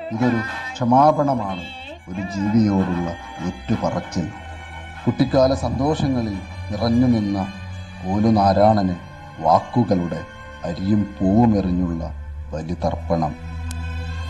ഇതൊരു ക്ഷമാപണമാണ്, ഒരു ജീവിയോടുള്ള ഏറ്റുപറച്ചിൽ. കുട്ടിക്കാല സന്തോഷങ്ങളിൽ നിറഞ്ഞു നിന്ന പോലുനാരായണന് വാക്കുകളുടെ അരിയും പൂവും എറിഞ്ഞുള്ള ബലിതർപ്പണം.